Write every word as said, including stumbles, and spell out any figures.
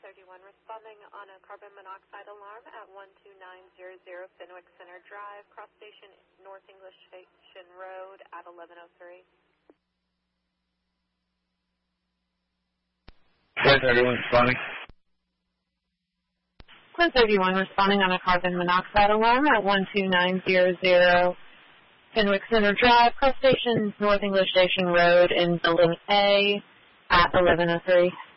thirty-one responding on a carbon monoxide alarm at one two nine zero zero Fenwick Center Drive, cross station North English Station Road at eleven oh three. Quinn thirty-one responding. Quinn thirty-one responding on a carbon monoxide alarm at one two nine zero zero Fenwick Center Drive, cross station North English Station Road in Building A at eleven oh three.